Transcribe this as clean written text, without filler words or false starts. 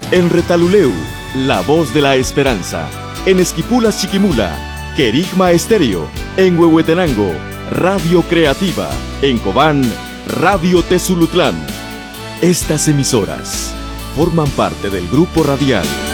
En Retaluleu, La Voz de la Esperanza. En Esquipulas, Chiquimula, Querigma Estéreo. En Huehuetenango, Radio Creativa. En Cobán, Radio Tezulutlán. Estas emisoras forman parte del Grupo Radial